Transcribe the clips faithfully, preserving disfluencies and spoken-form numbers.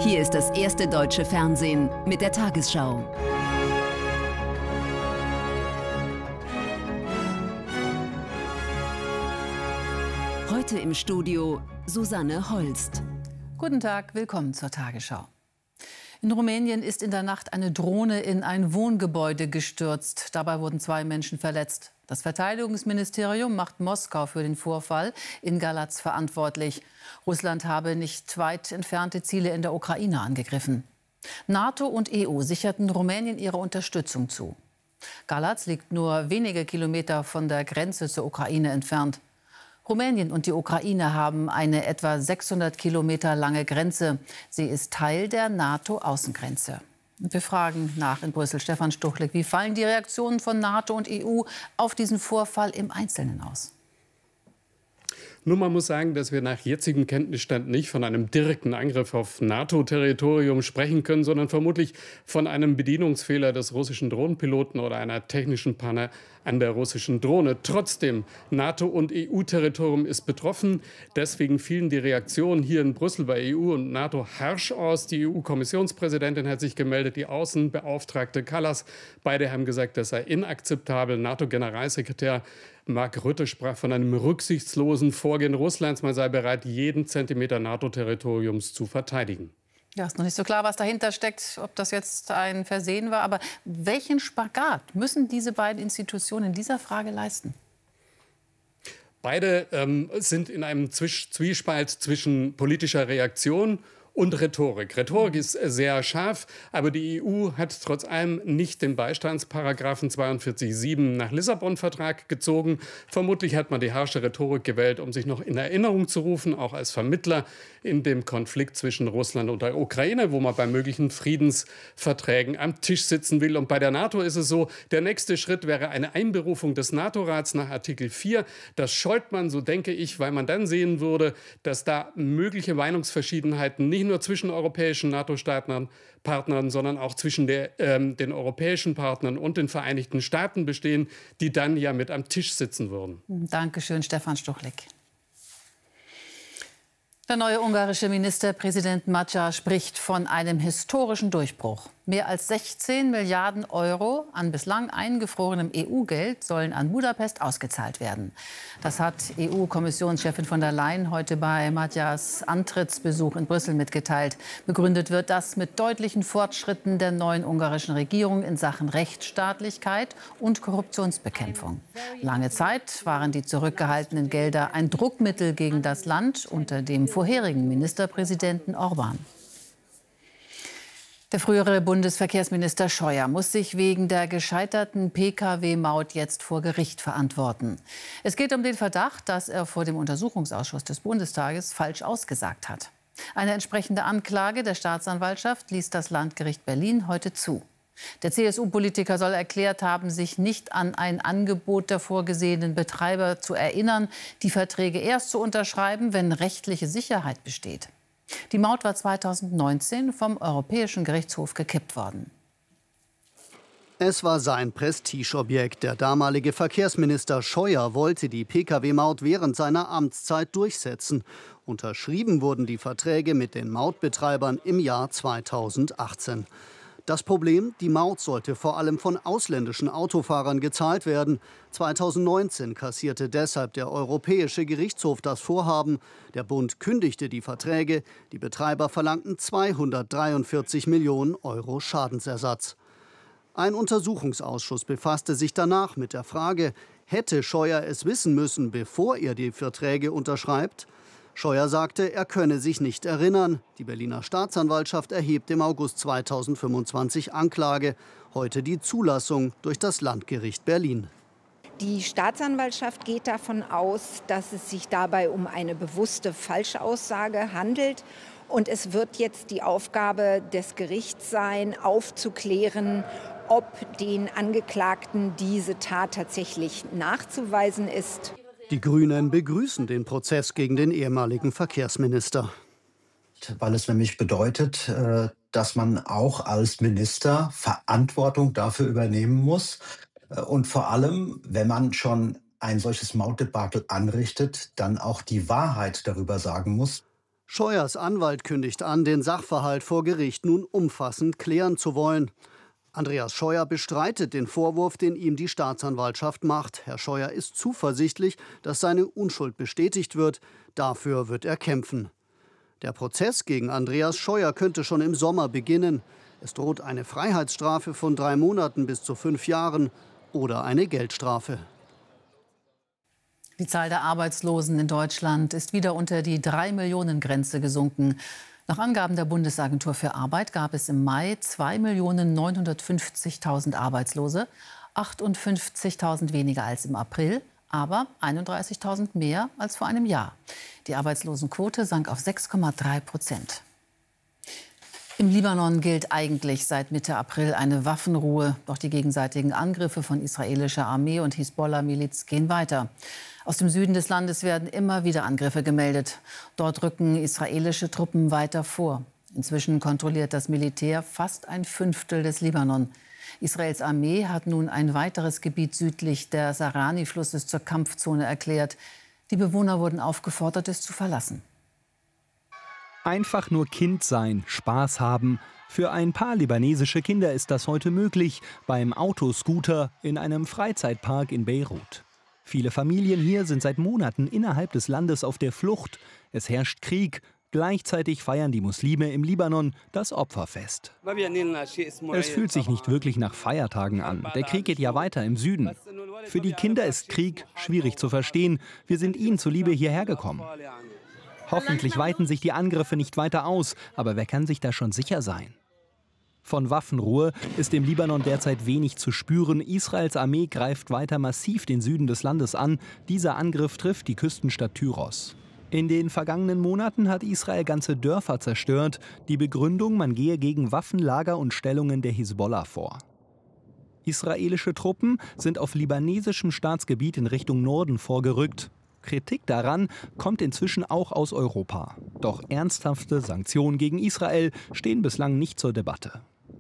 Hier ist das erste deutsche Fernsehen mit der Tagesschau. Heute im Studio Susanne Holst. Guten Tag, willkommen zur Tagesschau. In Rumänien ist in der Nacht eine Drohne in ein Wohngebäude gestürzt. Dabei wurden zwei Menschen verletzt. Das Verteidigungsministerium macht Moskau für den Vorfall in Galatz verantwortlich. Russland habe nicht weit entfernte Ziele in der Ukraine angegriffen. NATO und E U sicherten Rumänien ihre Unterstützung zu. Galatz liegt nur wenige Kilometer von der Grenze zur Ukraine entfernt. Rumänien und die Ukraine haben eine etwa sechshundert Kilometer lange Grenze. Sie ist Teil der NATO-Außengrenze. Wir fragen nach in Brüssel. Stefan Stuchlik, wie fallen die Reaktionen von NATO und E U auf diesen Vorfall im Einzelnen aus? Nun, man muss sagen, dass wir nach jetzigem Kenntnisstand nicht von einem direkten Angriff auf NATO-Territorium sprechen können, sondern vermutlich von einem Bedienungsfehler des russischen Drohnenpiloten oder einer technischen Panne an der russischen Drohne. Trotzdem, NATO- und E U-Territorium ist betroffen. Deswegen fielen die Reaktionen hier in Brüssel bei E U und NATO harsch aus. Die E U-Kommissionspräsidentin hat sich gemeldet, die Außenbeauftragte Kallas. Beide haben gesagt, das sei inakzeptabel. NATO-Generalsekretär Mark Rutte sprach von einem rücksichtslosen Vorgehen Russlands. Man sei bereit, jeden Zentimeter NATO-Territoriums zu verteidigen. Ja, ist noch nicht so klar, was dahinter steckt, ob das jetzt ein Versehen war. Aber welchen Spagat müssen diese beiden Institutionen in dieser Frage leisten? Beide ähm, sind in einem Zwisch- Zwiespalt zwischen politischer Reaktion und Rhetorik. Rhetorik ist sehr scharf, aber die E U hat trotz allem nicht den Beistandsparagraphen zweiundvierzig Absatz sieben nach Lissabon-Vertrag gezogen. Vermutlich hat man die harsche Rhetorik gewählt, um sich noch in Erinnerung zu rufen, auch als Vermittler in dem Konflikt zwischen Russland und der Ukraine, wo man bei möglichen Friedensverträgen am Tisch sitzen will. Und bei der NATO ist es so, der nächste Schritt wäre eine Einberufung des NATO-Rats nach Artikel vier. Das scheut man, so denke ich, weil man dann sehen würde, dass da mögliche Meinungsverschiedenheiten nicht nur zwischen europäischen NATO-Partnern, Partnern, sondern auch zwischen der, ähm, den europäischen Partnern und den Vereinigten Staaten bestehen, die dann ja mit am Tisch sitzen würden. Dankeschön, Stefan Stuchlik. Der neue ungarische Ministerpräsident Magyar spricht von einem historischen Durchbruch. Mehr als sechzehn Milliarden Euro an bislang eingefrorenem E U-Geld sollen an Budapest ausgezahlt werden. Das hat E U-Kommissionschefin von der Leyen heute bei Magyars Antrittsbesuch in Brüssel mitgeteilt. Begründet wird das mit deutlichen Fortschritten der neuen ungarischen Regierung in Sachen Rechtsstaatlichkeit und Korruptionsbekämpfung. Lange Zeit waren die zurückgehaltenen Gelder ein Druckmittel gegen das Land unter dem vorherigen Ministerpräsidenten Orbán. Der frühere Bundesverkehrsminister Scheuer muss sich wegen der gescheiterten P K W-Maut jetzt vor Gericht verantworten. Es geht um den Verdacht, dass er vor dem Untersuchungsausschuss des Bundestages falsch ausgesagt hat. Eine entsprechende Anklage der Staatsanwaltschaft ließ das Landgericht Berlin heute zu. Der C S U-Politiker soll erklärt haben, sich nicht an ein Angebot der vorgesehenen Betreiber zu erinnern, die Verträge erst zu unterschreiben, wenn rechtliche Sicherheit besteht. Die Maut war zweitausendneunzehn vom Europäischen Gerichtshof gekippt worden. Es war sein Prestigeobjekt. Der damalige Verkehrsminister Scheuer wollte die P K W-Maut während seiner Amtszeit durchsetzen. Unterschrieben wurden die Verträge mit den Mautbetreibern im Jahr zweitausendachtzehn. Das Problem, die Maut sollte vor allem von ausländischen Autofahrern gezahlt werden. zweitausendneunzehn kassierte deshalb der Europäische Gerichtshof das Vorhaben. Der Bund kündigte die Verträge. Die Betreiber verlangten zweihundertdreiundvierzig Millionen Euro Schadensersatz. Ein Untersuchungsausschuss befasste sich danach mit der Frage, hätte Scheuer es wissen müssen, bevor er die Verträge unterschreibt? Scheuer sagte, er könne sich nicht erinnern. Die Berliner Staatsanwaltschaft erhebt im August zweitausendfünfundzwanzig Anklage. Heute die Zulassung durch das Landgericht Berlin. Die Staatsanwaltschaft geht davon aus, dass es sich dabei um eine bewusste Falschaussage handelt. Und es wird jetzt die Aufgabe des Gerichts sein, aufzuklären, ob den Angeklagten diese Tat tatsächlich nachzuweisen ist. Die Grünen begrüßen den Prozess gegen den ehemaligen Verkehrsminister. Weil es nämlich bedeutet, dass man auch als Minister Verantwortung dafür übernehmen muss. Und vor allem, wenn man schon ein solches Mautdebakel anrichtet, dann auch die Wahrheit darüber sagen muss. Scheuers Anwalt kündigt an, den Sachverhalt vor Gericht nun umfassend klären zu wollen. Andreas Scheuer bestreitet den Vorwurf, den ihm die Staatsanwaltschaft macht. Herr Scheuer ist zuversichtlich, dass seine Unschuld bestätigt wird. Dafür wird er kämpfen. Der Prozess gegen Andreas Scheuer könnte schon im Sommer beginnen. Es droht eine Freiheitsstrafe von drei Monaten bis zu fünf Jahren oder eine Geldstrafe. Die Zahl der Arbeitslosen in Deutschland ist wieder unter die drei Millionen Grenze gesunken. Nach Angaben der Bundesagentur für Arbeit gab es im Mai zwei Millionen neunhundertfünfzigtausend Arbeitslose, achtundfünfzigtausend weniger als im April, aber einunddreißigtausend mehr als vor einem Jahr. Die Arbeitslosenquote sank auf sechs Komma drei Prozent. Im Libanon gilt eigentlich seit Mitte April eine Waffenruhe. Doch die gegenseitigen Angriffe von israelischer Armee und Hisbollah-Miliz gehen weiter. Aus dem Süden des Landes werden immer wieder Angriffe gemeldet. Dort rücken israelische Truppen weiter vor. Inzwischen kontrolliert das Militär fast ein Fünftel des Libanon. Israels Armee hat nun ein weiteres Gebiet südlich des Sarani-Flusses zur Kampfzone erklärt. Die Bewohner wurden aufgefordert, es zu verlassen. Einfach nur Kind sein, Spaß haben. Für ein paar libanesische Kinder ist das heute möglich, beim Autoscooter in einem Freizeitpark in Beirut. Viele Familien hier sind seit Monaten innerhalb des Landes auf der Flucht. Es herrscht Krieg. Gleichzeitig feiern die Muslime im Libanon das Opferfest. Es fühlt sich nicht wirklich nach Feiertagen an. Der Krieg geht ja weiter im Süden. Für die Kinder ist Krieg schwierig zu verstehen. Wir sind ihnen zuliebe hierher gekommen. Hoffentlich weiten sich die Angriffe nicht weiter aus, aber wer kann sich da schon sicher sein? Von Waffenruhe ist im Libanon derzeit wenig zu spüren. Israels Armee greift weiter massiv den Süden des Landes an. Dieser Angriff trifft die Küstenstadt Tyros. In den vergangenen Monaten hat Israel ganze Dörfer zerstört. Die Begründung, man gehe gegen Waffenlager und Stellungen der Hisbollah vor. Israelische Truppen sind auf libanesischem Staatsgebiet in Richtung Norden vorgerückt. Kritik daran kommt inzwischen auch aus Europa. Doch ernsthafte Sanktionen gegen Israel stehen bislang nicht zur Debatte.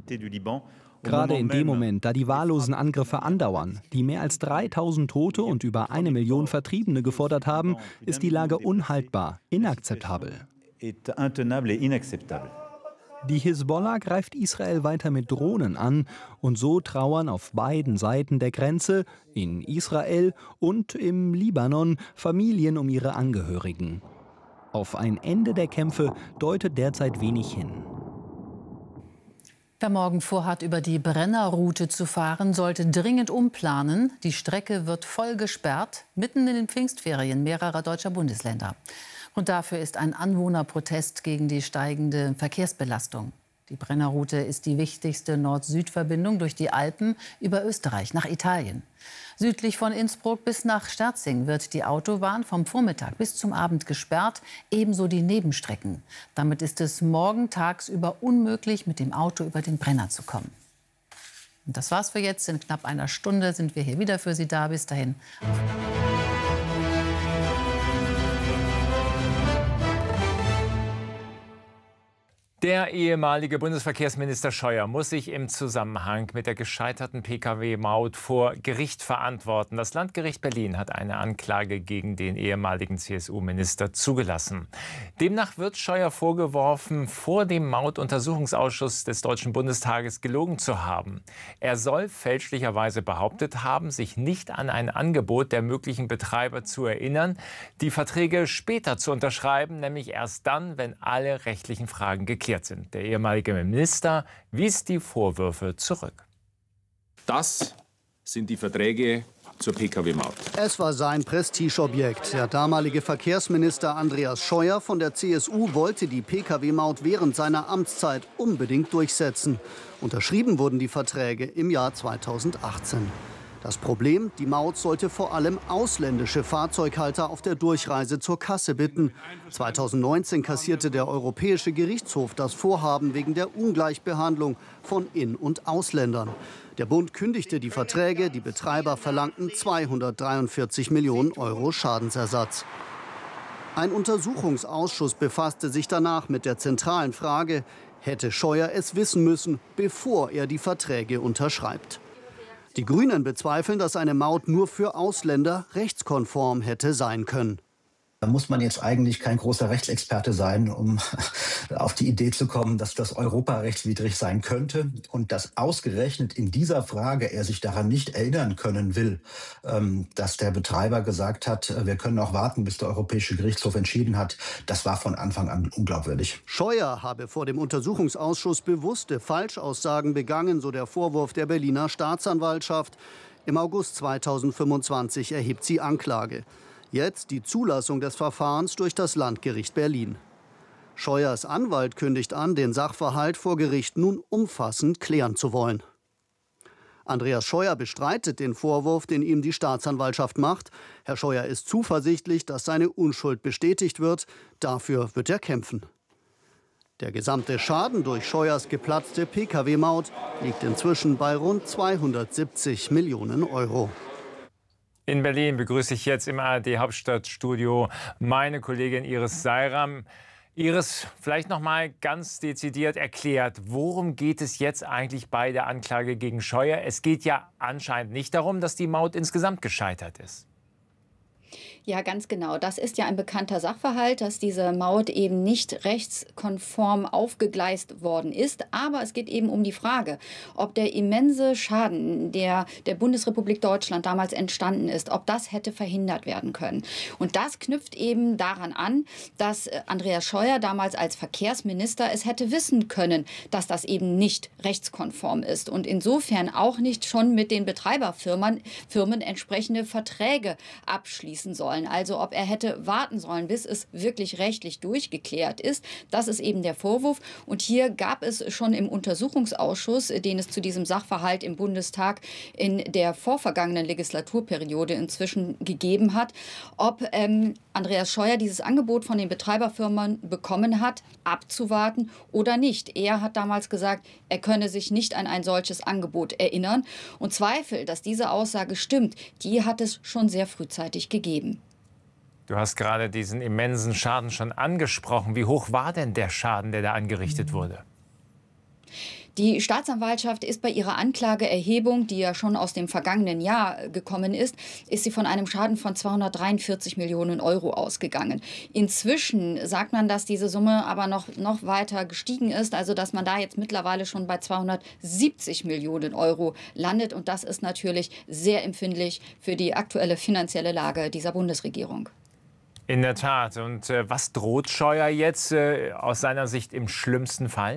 Gerade in dem Moment, da die wahllosen Angriffe andauern, die mehr als dreitausend Tote und über eine Million Vertriebene gefordert haben, ist die Lage unhaltbar, inakzeptabel. Die Hisbollah greift Israel weiter mit Drohnen an und so trauern auf beiden Seiten der Grenze, in Israel und im Libanon, Familien um ihre Angehörigen. Auf ein Ende der Kämpfe deutet derzeit wenig hin. Wer morgen vorhat, über die Brennerroute zu fahren, sollte dringend umplanen. Die Strecke wird voll gesperrt, mitten in den Pfingstferien mehrerer deutscher Bundesländer. Und dafür ist ein Anwohnerprotest gegen die steigende Verkehrsbelastung. Die Brennerroute ist die wichtigste Nord-Süd-Verbindung durch die Alpen über Österreich nach Italien. Südlich von Innsbruck bis nach Sterzing wird die Autobahn vom Vormittag bis zum Abend gesperrt, ebenso die Nebenstrecken. Damit ist es morgen tagsüber unmöglich, mit dem Auto über den Brenner zu kommen. Und das war's für jetzt. In knapp einer Stunde sind wir hier wieder für Sie da. Bis dahin. Der ehemalige Bundesverkehrsminister Scheuer muss sich im Zusammenhang mit der gescheiterten Pkw-Maut vor Gericht verantworten. Das Landgericht Berlin hat eine Anklage gegen den ehemaligen C S U-Minister zugelassen. Demnach wird Scheuer vorgeworfen, vor dem Mautuntersuchungsausschuss des Deutschen Bundestages gelogen zu haben. Er soll fälschlicherweise behauptet haben, sich nicht an ein Angebot der möglichen Betreiber zu erinnern, die Verträge später zu unterschreiben, nämlich erst dann, wenn alle rechtlichen Fragen geklärt sind. Der ehemalige Minister wies die Vorwürfe zurück. Das sind die Verträge zur Pkw-Maut. Es war sein Prestigeobjekt. Der damalige Verkehrsminister Andreas Scheuer von der C S U wollte die Pkw-Maut während seiner Amtszeit unbedingt durchsetzen. Unterschrieben wurden die Verträge im Jahr zweitausendachtzehn. Das Problem, die Maut sollte vor allem ausländische Fahrzeughalter auf der Durchreise zur Kasse bitten. zweitausendneunzehn kassierte der Europäische Gerichtshof das Vorhaben wegen der Ungleichbehandlung von In- und Ausländern. Der Bund kündigte die Verträge, die Betreiber verlangten zweihundertdreiundvierzig Millionen Euro Schadensersatz. Ein Untersuchungsausschuss befasste sich danach mit der zentralen Frage, hätte Scheuer es wissen müssen, bevor er die Verträge unterschreibt. Die Grünen bezweifeln, dass eine Maut nur für Ausländer rechtskonform hätte sein können. Da muss man jetzt eigentlich kein großer Rechtsexperte sein, um auf die Idee zu kommen, dass das europarechtswidrig sein könnte und dass ausgerechnet in dieser Frage er sich daran nicht erinnern können will, dass der Betreiber gesagt hat, wir können auch warten, bis der Europäische Gerichtshof entschieden hat. Das war von Anfang an unglaubwürdig. Scheuer habe vor dem Untersuchungsausschuss bewusste Falschaussagen begangen, so der Vorwurf der Berliner Staatsanwaltschaft. Im August zweitausendfünfundzwanzig erhebt sie Anklage. Jetzt die Zulassung des Verfahrens durch das Landgericht Berlin. Scheuers Anwalt kündigt an, den Sachverhalt vor Gericht nun umfassend klären zu wollen. Andreas Scheuer bestreitet den Vorwurf, den ihm die Staatsanwaltschaft macht. Herr Scheuer ist zuversichtlich, dass seine Unschuld bestätigt wird. Dafür wird er kämpfen. Der gesamte Schaden durch Scheuers geplatzte Pkw-Maut liegt inzwischen bei rund zweihundertsiebzig Millionen Euro. In Berlin begrüße ich jetzt im A R D-Hauptstadtstudio meine Kollegin Iris Seiram. Iris, vielleicht noch mal ganz dezidiert erklärt, worum geht es jetzt eigentlich bei der Anklage gegen Scheuer? Es geht ja anscheinend nicht darum, dass die Maut insgesamt gescheitert ist. Ja, ganz genau. Das ist ja ein bekannter Sachverhalt, dass diese Maut eben nicht rechtskonform aufgegleist worden ist. Aber es geht eben um die Frage, ob der immense Schaden, der der Bundesrepublik Deutschland damals entstanden ist, ob das hätte verhindert werden können. Und das knüpft eben daran an, dass Andreas Scheuer damals als Verkehrsminister es hätte wissen können, dass das eben nicht rechtskonform ist und insofern auch nicht schon mit den Betreiberfirmen Firmen entsprechende Verträge abschließen soll. Also ob er hätte warten sollen, bis es wirklich rechtlich durchgeklärt ist. Das ist eben der Vorwurf. Und hier gab es schon im Untersuchungsausschuss, den es zu diesem Sachverhalt im Bundestag in der vorvergangenen Legislaturperiode inzwischen gegeben hat, ob ähm, Andreas Scheuer dieses Angebot von den Betreiberfirmen bekommen hat, abzuwarten oder nicht. Er hat damals gesagt, er könne sich nicht an ein solches Angebot erinnern. Und Zweifel, dass diese Aussage stimmt, die hat es schon sehr frühzeitig gegeben. Du hast gerade diesen immensen Schaden schon angesprochen. Wie hoch war denn der Schaden, der da angerichtet wurde? Die Staatsanwaltschaft ist bei ihrer Anklageerhebung, die ja schon aus dem vergangenen Jahr gekommen ist, ist sie von einem Schaden von zweihundertdreiundvierzig Millionen Euro ausgegangen. Inzwischen sagt man, dass diese Summe aber noch, noch weiter gestiegen ist, also dass man da jetzt mittlerweile schon bei zweihundertsiebzig Millionen Euro landet. Und das ist natürlich sehr empfindlich für die aktuelle finanzielle Lage dieser Bundesregierung. In der Tat. Und äh, was droht Scheuer jetzt äh, aus seiner Sicht im schlimmsten Fall?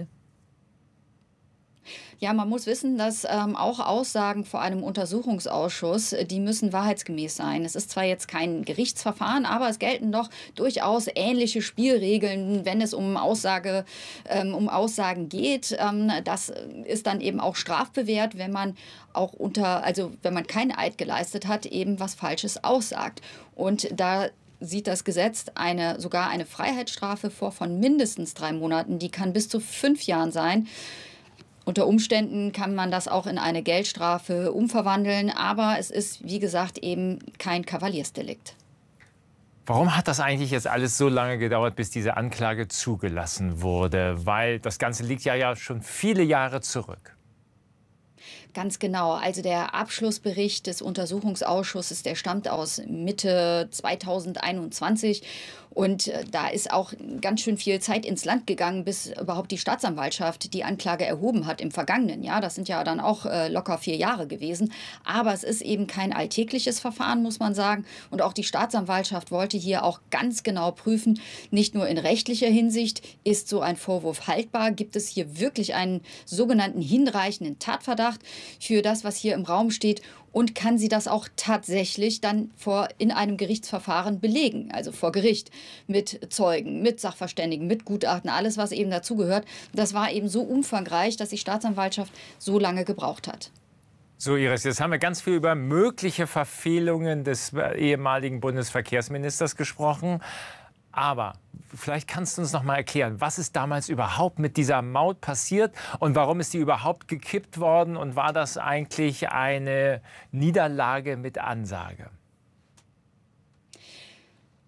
Ja, man muss wissen, dass ähm, auch Aussagen vor einem Untersuchungsausschuss, die müssen wahrheitsgemäß sein. Es ist zwar jetzt kein Gerichtsverfahren, aber es gelten doch durchaus ähnliche Spielregeln, wenn es um, Aussage, ähm, um Aussagen geht. Ähm, das ist dann eben auch strafbewehrt, wenn man auch unter, also wenn man keinen Eid geleistet hat, eben was Falsches aussagt. Und da sieht das Gesetz eine, sogar eine Freiheitsstrafe vor von mindestens drei Monaten. Die kann bis zu fünf Jahren sein. Unter Umständen kann man das auch in eine Geldstrafe umverwandeln. Aber es ist, wie gesagt, eben kein Kavaliersdelikt. Warum hat das eigentlich jetzt alles so lange gedauert, bis diese Anklage zugelassen wurde? Weil das Ganze liegt ja, ja schon viele Jahre zurück. Ganz genau. Also der Abschlussbericht des Untersuchungsausschusses, der stammt aus Mitte zweitausendeinundzwanzig. Und da ist auch ganz schön viel Zeit ins Land gegangen, bis überhaupt die Staatsanwaltschaft die Anklage erhoben hat im vergangenen Jahr. Das sind ja dann auch äh, locker vier Jahre gewesen. Aber es ist eben kein alltägliches Verfahren, muss man sagen. Und auch die Staatsanwaltschaft wollte hier auch ganz genau prüfen, nicht nur in rechtlicher Hinsicht, ist so ein Vorwurf haltbar? Gibt es hier wirklich einen sogenannten hinreichenden Tatverdacht für das, was hier im Raum steht? Und kann sie das auch tatsächlich dann vor, in einem Gerichtsverfahren belegen, also vor Gericht, mit Zeugen, mit Sachverständigen, mit Gutachten, alles, was eben dazugehört. Das war eben so umfangreich, dass die Staatsanwaltschaft so lange gebraucht hat. So, Iris, jetzt haben wir ganz viel über mögliche Verfehlungen des ehemaligen Bundesverkehrsministers gesprochen. Aber vielleicht kannst du uns noch mal erklären, was ist damals überhaupt mit dieser Maut passiert und warum ist die überhaupt gekippt worden? Und war das eigentlich eine Niederlage mit Ansage?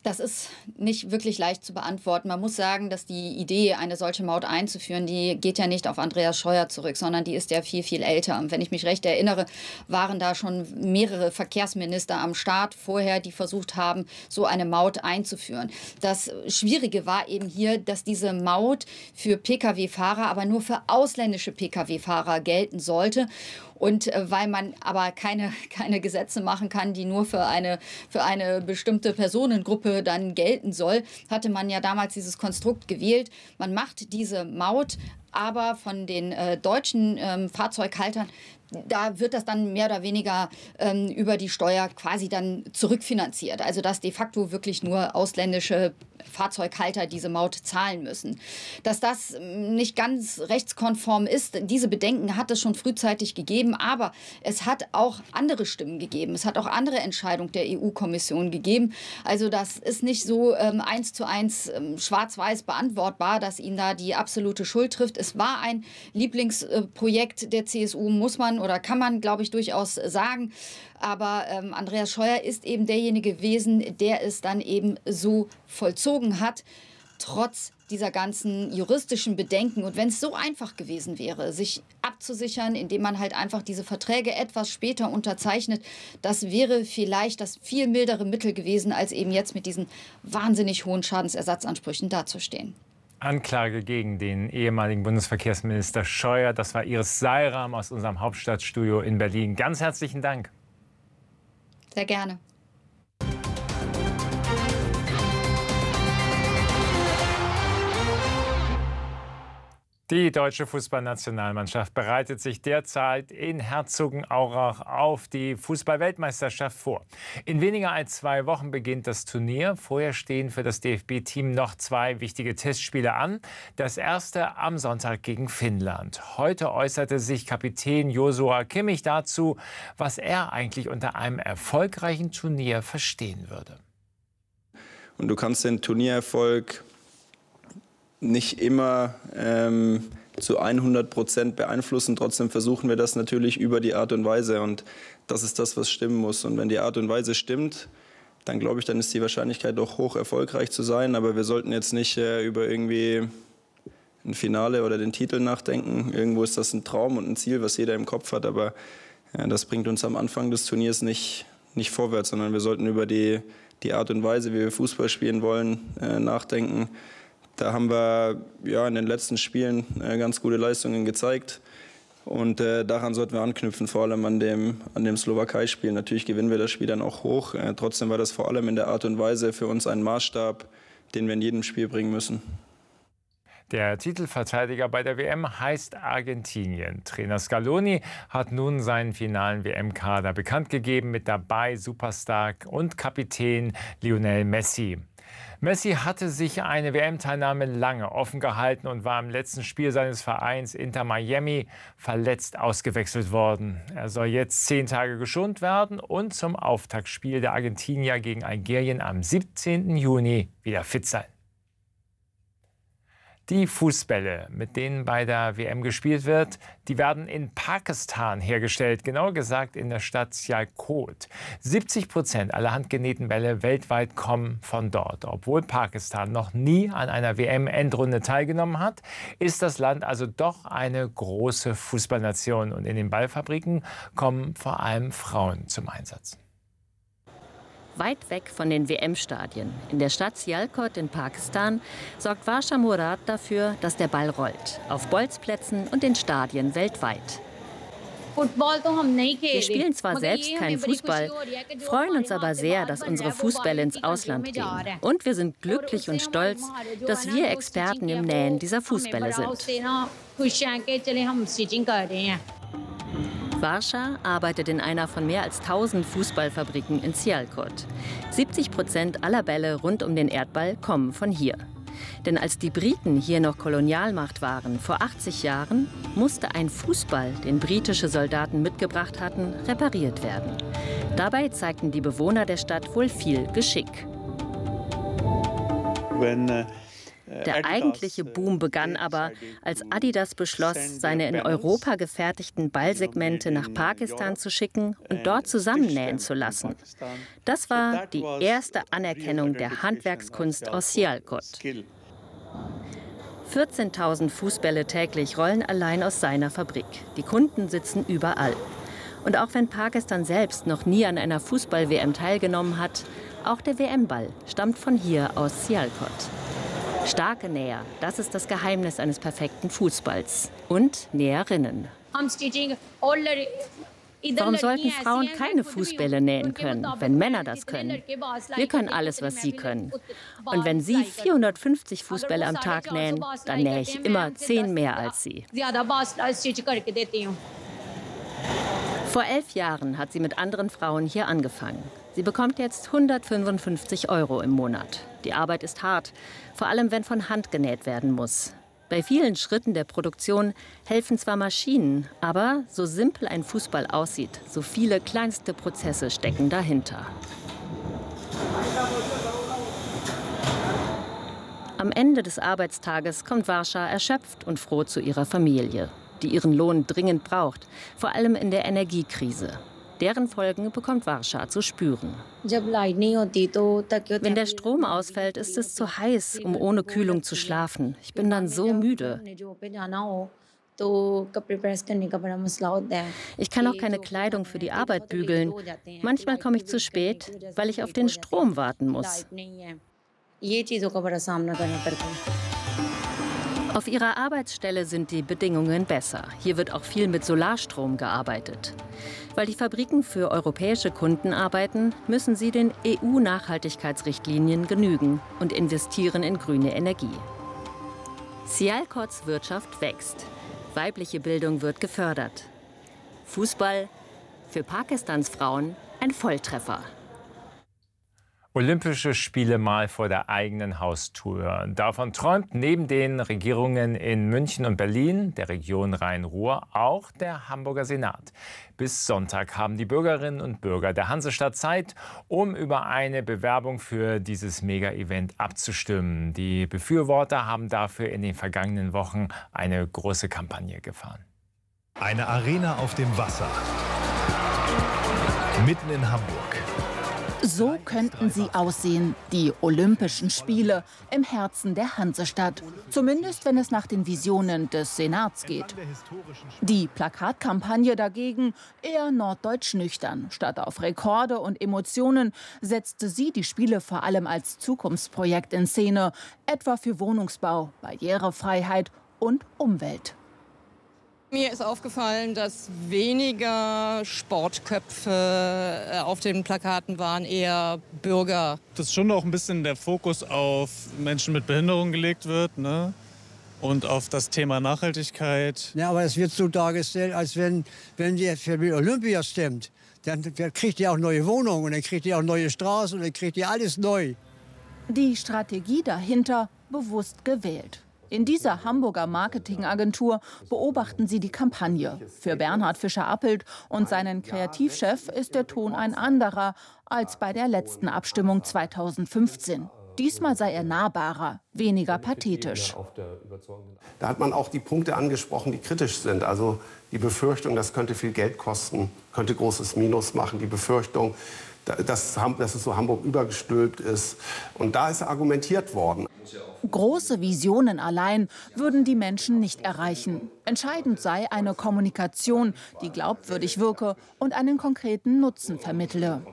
Das ist nicht wirklich leicht zu beantworten. Man muss sagen, dass die Idee, eine solche Maut einzuführen, die geht ja nicht auf Andreas Scheuer zurück, sondern die ist ja viel, viel älter. Und wenn ich mich recht erinnere, waren da schon mehrere Verkehrsminister am Start vorher, die versucht haben, so eine Maut einzuführen. Das Schwierige war eben hier, dass diese Maut für Pkw-Fahrer, aber nur für ausländische Pkw-Fahrer gelten sollte. Und äh, weil man aber keine, keine Gesetze machen kann, die nur für eine, für eine bestimmte Personengruppe dann gelten soll, hatte man ja damals dieses Konstrukt gewählt. Man macht diese Maut, aber von den äh, deutschen ähm, Fahrzeughaltern, da wird das dann mehr oder weniger ähm, über die Steuer quasi dann zurückfinanziert. Also dass de facto wirklich nur ausländische Fahrzeughalter diese Maut zahlen müssen. Dass das nicht ganz rechtskonform ist, diese Bedenken hat es schon frühzeitig gegeben, aber es hat auch andere Stimmen gegeben. Es hat auch andere Entscheidungen der E U-Kommission gegeben. Also das ist nicht so ähm, eins zu eins ähm, schwarz-weiß beantwortbar, dass ihnen da die absolute Schuld trifft. Es war ein Lieblingsprojekt der C S U, muss man oder kann man, glaube ich, durchaus sagen. Aber ähm, Andreas Scheuer ist eben derjenige gewesen, der es dann eben so vollzogen hat, trotz dieser ganzen juristischen Bedenken. Und wenn es so einfach gewesen wäre, sich abzusichern, indem man halt einfach diese Verträge etwas später unterzeichnet, das wäre vielleicht das viel mildere Mittel gewesen, als eben jetzt mit diesen wahnsinnig hohen Schadensersatzansprüchen dazustehen. Anklage gegen den ehemaligen Bundesverkehrsminister Scheuer. Das war Iris Seiram aus unserem Hauptstadtstudio in Berlin. Ganz herzlichen Dank. Sehr gerne. Die deutsche Fußballnationalmannschaft bereitet sich derzeit in Herzogenaurach auf die Fußball-Weltmeisterschaft vor. In weniger als zwei Wochen beginnt das Turnier. Vorher stehen für das D F B-Team noch zwei wichtige Testspiele an. Das erste am Sonntag gegen Finnland. Heute äußerte sich Kapitän Joshua Kimmich dazu, was er eigentlich unter einem erfolgreichen Turnier verstehen würde. Und du kannst den Turniererfolg nicht immer ähm, zu hundert Prozent beeinflussen. Trotzdem versuchen wir das natürlich über die Art und Weise. Und das ist das, was stimmen muss. Und wenn die Art und Weise stimmt, dann glaube ich, dann ist die Wahrscheinlichkeit doch hoch, erfolgreich zu sein. Aber wir sollten jetzt nicht äh, über irgendwie ein Finale oder den Titel nachdenken. Irgendwo ist das ein Traum und ein Ziel, was jeder im Kopf hat. Aber äh, das bringt uns am Anfang des Turniers nicht, nicht vorwärts, sondern wir sollten über die, die Art und Weise, wie wir Fußball spielen wollen, äh, nachdenken. Da haben wir ja, in den letzten Spielen äh, ganz gute Leistungen gezeigt. Und äh, daran sollten wir anknüpfen, vor allem an dem, an dem Slowakei-Spiel. Natürlich gewinnen wir das Spiel dann auch hoch. Äh, trotzdem war das vor allem in der Art und Weise für uns ein Maßstab, den wir in jedem Spiel bringen müssen. Der Titelverteidiger bei der W M heißt Argentinien. Trainer Scaloni hat nun seinen finalen W M-Kader bekannt gegeben. Mit dabei Superstar und Kapitän Lionel Messi. Messi hatte sich eine W M-Teilnahme lange offen gehalten und war im letzten Spiel seines Vereins Inter Miami verletzt ausgewechselt worden. Er soll jetzt zehn Tage geschont werden und zum Auftaktspiel der Argentinier gegen Algerien am siebzehnten Juni wieder fit sein. Die Fußbälle, mit denen bei der W M gespielt wird, die werden in Pakistan hergestellt, genauer gesagt in der Stadt Sialkot. siebzig Prozent aller handgenähten Bälle weltweit kommen von dort. Obwohl Pakistan noch nie an einer W M-Endrunde teilgenommen hat, ist das Land also doch eine große Fußballnation. Und in den Ballfabriken kommen vor allem Frauen zum Einsatz. Weit weg von den W M-Stadien, in der Stadt Sialkot in Pakistan, sorgt Varsha Murad dafür, dass der Ball rollt. Auf Bolzplätzen und in Stadien weltweit. Wir spielen zwar selbst keinen Fußball, freuen uns aber sehr, dass unsere Fußbälle ins Ausland gehen. Und wir sind glücklich und stolz, dass wir Experten im Nähen dieser Fußbälle sind. Varsha arbeitet in einer von mehr als tausend Fußballfabriken in Sialkot. siebzig Prozent aller Bälle rund um den Erdball kommen von hier. Denn als die Briten hier noch Kolonialmacht waren, vor achtzig Jahren, musste ein Fußball, den britische Soldaten mitgebracht hatten, repariert werden. Dabei zeigten die Bewohner der Stadt wohl viel Geschick. When, uh Der eigentliche Boom begann aber, als Adidas beschloss, seine in Europa gefertigten Ballsegmente nach Pakistan zu schicken und dort zusammennähen zu lassen. Das war die erste Anerkennung der Handwerkskunst aus Sialkot. vierzehntausend Fußbälle täglich rollen allein aus seiner Fabrik. Die Kunden sitzen überall. Und auch wenn Pakistan selbst noch nie an einer Fußball-W M teilgenommen hat, auch der W M-Ball stammt von hier aus Sialkot. Starke Näher, das ist das Geheimnis eines perfekten Fußballs. Und Näherinnen. Warum sollten Frauen keine Fußbälle nähen können, wenn Männer das können? Wir können alles, was sie können. Und wenn sie vierhundertfünfzig Fußbälle am Tag nähen, dann nähe ich immer zehn mehr als sie. Vor elf Jahren hat sie mit anderen Frauen hier angefangen. Sie bekommt jetzt hundertfünfundfünfzig Euro im Monat. Die Arbeit ist hart, vor allem wenn von Hand genäht werden muss. Bei vielen Schritten der Produktion helfen zwar Maschinen, aber so simpel ein Fußball aussieht, so viele kleinste Prozesse stecken dahinter. Am Ende des Arbeitstages kommt Varsha erschöpft und froh zu ihrer Familie, die ihren Lohn dringend braucht, vor allem in der Energiekrise. Deren Folgen bekommt Varsha zu spüren. Wenn der Strom ausfällt, ist es zu heiß, um ohne Kühlung zu schlafen. Ich bin dann so müde. Ich kann auch keine Kleidung für die Arbeit bügeln. Manchmal komme ich zu spät, weil ich auf den Strom warten muss. Auf ihrer Arbeitsstelle sind die Bedingungen besser. Hier wird auch viel mit Solarstrom gearbeitet. Weil die Fabriken für europäische Kunden arbeiten, müssen sie den E U-Nachhaltigkeitsrichtlinien genügen und investieren in grüne Energie. Sialkots Wirtschaft wächst. Weibliche Bildung wird gefördert. Fußball für Pakistans Frauen ein Volltreffer. Olympische Spiele mal vor der eigenen Haustür. Davon träumt neben den Regierungen in München und Berlin, der Region Rhein-Ruhr, auch der Hamburger Senat. Bis Sonntag haben die Bürgerinnen und Bürger der Hansestadt Zeit, um über eine Bewerbung für dieses Mega-Event abzustimmen. Die Befürworter haben dafür in den vergangenen Wochen eine große Kampagne gefahren. Eine Arena auf dem Wasser. Mitten in Hamburg. So könnten sie aussehen, die Olympischen Spiele im Herzen der Hansestadt. Zumindest, wenn es nach den Visionen des Senats geht. Die Plakatkampagne dagegen eher norddeutsch nüchtern. Statt auf Rekorde und Emotionen setzte sie die Spiele vor allem als Zukunftsprojekt in Szene, etwa für Wohnungsbau, Barrierefreiheit und Umwelt. Mir ist aufgefallen, dass weniger Sportköpfe auf den Plakaten waren, eher Bürger. Dass schon auch ein bisschen der Fokus auf Menschen mit Behinderung gelegt wird, ne? Und auf das Thema Nachhaltigkeit. Ja, aber es wird so dargestellt, als wenn, wenn ihr für die Olympia stimmt, dann kriegt ihr auch neue Wohnungen, und dann kriegt ihr auch neue Straßen und dann kriegt ihr alles neu. Die Strategie dahinter bewusst gewählt. In dieser Hamburger Marketingagentur beobachten sie die Kampagne. Für Bernhard Fischer-Appelt und seinen Kreativchef ist der Ton ein anderer als bei der letzten Abstimmung zweitausendfünfzehn. Diesmal sei er nahbarer, weniger pathetisch. Da hat man auch die Punkte angesprochen, die kritisch sind. Also die Befürchtung, das könnte viel Geld kosten, könnte großes Minus machen. Die Befürchtung, dass, dass es so Hamburg übergestülpt ist. Und da ist argumentiert worden. Große Visionen allein würden die Menschen nicht erreichen. Entscheidend sei eine Kommunikation, die glaubwürdig wirke und einen konkreten Nutzen vermittle.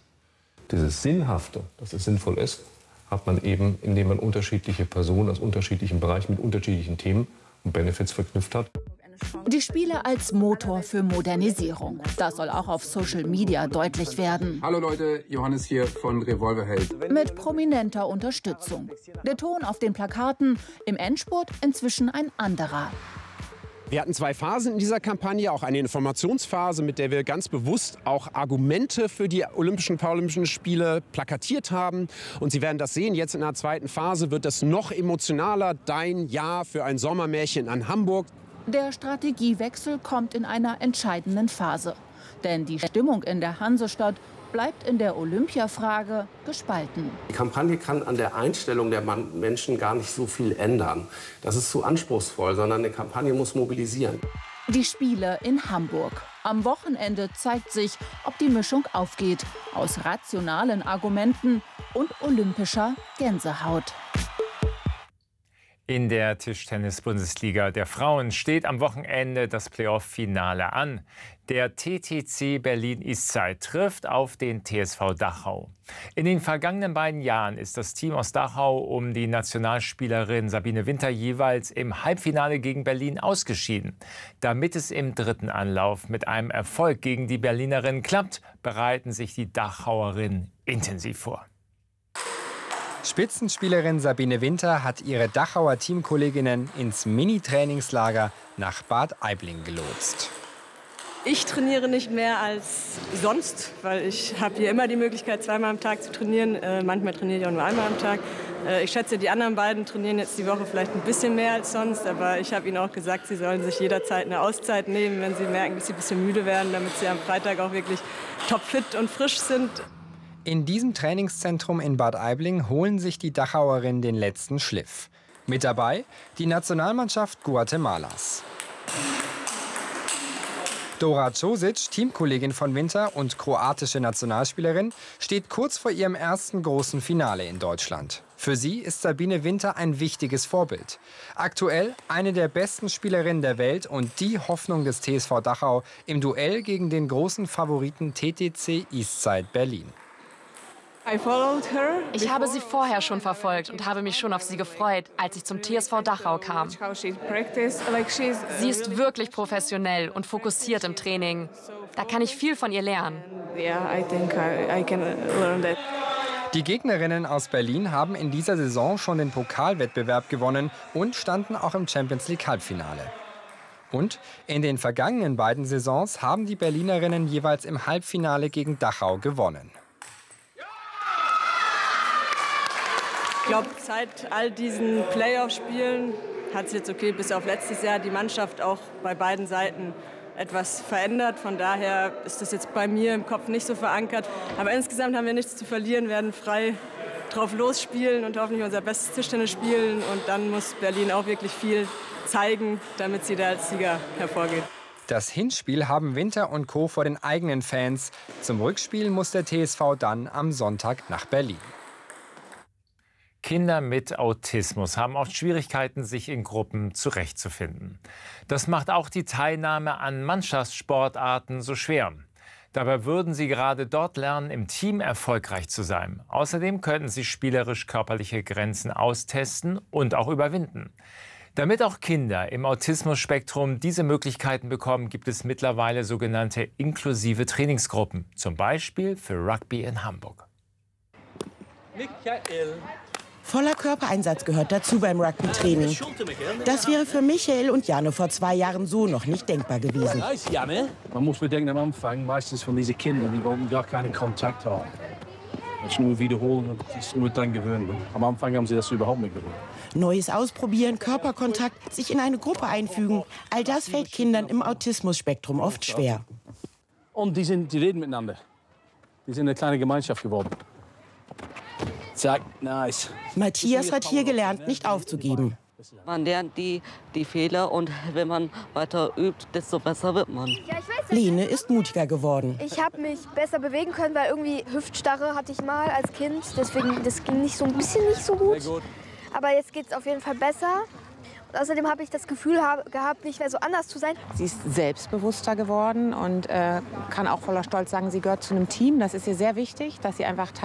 Dieses Sinnhafte, dass es sinnvoll ist, hat man eben, indem man unterschiedliche Personen aus unterschiedlichen Bereichen mit unterschiedlichen Themen und Benefits verknüpft hat. Die Spiele als Motor für Modernisierung. Das soll auch auf Social Media deutlich werden. Hallo Leute, Johannes hier von Revolverheld. Mit prominenter Unterstützung. Der Ton auf den Plakaten, im Endspurt inzwischen ein anderer. Wir hatten zwei Phasen in dieser Kampagne, auch eine Informationsphase, mit der wir ganz bewusst auch Argumente für die Olympischen und Paralympischen Spiele plakatiert haben. Und Sie werden das sehen, jetzt in der zweiten Phase wird es noch emotionaler. Dein Ja für ein Sommermärchen an Hamburg. Der Strategiewechsel kommt in einer entscheidenden Phase. Denn die Stimmung in der Hansestadt bleibt in der Olympiafrage gespalten. Die Kampagne kann an der Einstellung der Menschen gar nicht so viel ändern. Das ist zu anspruchsvoll, sondern eine Kampagne muss mobilisieren. Die Spiele in Hamburg. Am Wochenende zeigt sich, ob die Mischung aufgeht aus rationalen Argumenten und olympischer Gänsehaut. In der Tischtennis-Bundesliga der Frauen steht am Wochenende das Playoff-Finale an. Der T T C Berlin Eastside trifft auf den T S V Dachau. In den vergangenen beiden Jahren ist das Team aus Dachau um die Nationalspielerin Sabine Winter jeweils im Halbfinale gegen Berlin ausgeschieden. Damit es im dritten Anlauf mit einem Erfolg gegen die Berlinerinnen klappt, bereiten sich die Dachauerinnen intensiv vor. Spitzenspielerin Sabine Winter hat ihre Dachauer Teamkolleginnen ins Mini-Trainingslager nach Bad Aibling gelotst. Ich trainiere nicht mehr als sonst, weil ich habe hier immer die Möglichkeit, zweimal am Tag zu trainieren. Äh, manchmal trainiere ich auch nur einmal am Tag. Äh, ich schätze, die anderen beiden trainieren jetzt die Woche vielleicht ein bisschen mehr als sonst. Aber ich habe ihnen auch gesagt, sie sollen sich jederzeit eine Auszeit nehmen, wenn sie merken, dass sie ein bisschen müde werden, damit sie am Freitag auch wirklich topfit und frisch sind. In diesem Trainingszentrum in Bad Aibling holen sich die Dachauerinnen den letzten Schliff. Mit dabei die Nationalmannschaft Guatemalas. Dora Čosić, Teamkollegin von Winter und kroatische Nationalspielerin, steht kurz vor ihrem ersten großen Finale in Deutschland. Für sie ist Sabine Winter ein wichtiges Vorbild. Aktuell eine der besten Spielerinnen der Welt und die Hoffnung des T S V Dachau im Duell gegen den großen Favoriten T T C Eastside Berlin. Ich habe sie vorher schon verfolgt und habe mich schon auf sie gefreut, als ich zum T S V Dachau kam. Sie ist wirklich professionell und fokussiert im Training. Da kann ich viel von ihr lernen. Die Gegnerinnen aus Berlin haben in dieser Saison schon den Pokalwettbewerb gewonnen und standen auch im Champions League Halbfinale. Und in den vergangenen beiden Saisons haben die Berlinerinnen jeweils im Halbfinale gegen Dachau gewonnen. Ich glaube, seit all diesen Playoff-Spielen hat sich jetzt okay bis auf letztes Jahr die Mannschaft auch bei beiden Seiten etwas verändert. Von daher ist das jetzt bei mir im Kopf nicht so verankert. Aber insgesamt haben wir nichts zu verlieren, werden frei drauf losspielen und hoffentlich unser bestes Tischtennis spielen. Und dann muss Berlin auch wirklich viel zeigen, damit sie da als Sieger hervorgeht. Das Hinspiel haben Winter und Co. vor den eigenen Fans. Zum Rückspiel muss der T S V dann am Sonntag nach Berlin. Kinder mit Autismus haben oft Schwierigkeiten, sich in Gruppen zurechtzufinden. Das macht auch die Teilnahme an Mannschaftssportarten so schwer. Dabei würden sie gerade dort lernen, im Team erfolgreich zu sein. Außerdem könnten sie spielerisch körperliche Grenzen austesten und auch überwinden. Damit auch Kinder im Autismus-Spektrum diese Möglichkeiten bekommen, gibt es mittlerweile sogenannte inklusive Trainingsgruppen, zum Beispiel für Rugby in Hamburg. Michael. Voller Körpereinsatz gehört dazu beim Rugby-Training. Das wäre für Michael und Janne vor zwei Jahren so noch nicht denkbar gewesen. Man muss bedenken, am Anfang meistens von diesen Kindern, die wollen gar keinen Kontakt haben. Das ist nur wiederholen und sich nur dann gewöhnen. Am Anfang haben sie das überhaupt nicht gewöhnt. Neues ausprobieren, Körperkontakt, sich in eine Gruppe einfügen, all das fällt Kindern im Autismus-Spektrum oft schwer. Und die, sind, die reden miteinander. Die sind eine kleine Gemeinschaft geworden. Zack, nice. Matthias hat hier gelernt, nicht aufzugeben. Man lernt die, die Fehler und wenn man weiter übt, desto besser wird man. Ja, Lene ist mutiger geworden. Ich habe mich besser bewegen können, weil irgendwie Hüftstarre hatte ich mal als Kind. Deswegen, das ging nicht so ein bisschen nicht so gut. gut. Aber jetzt geht es auf jeden Fall besser. Und außerdem habe ich das Gefühl hab, gehabt, nicht mehr so anders zu sein. Sie ist selbstbewusster geworden und äh, kann auch voller Stolz sagen, sie gehört zu einem Team. Das ist ihr sehr wichtig, dass sie einfach Teil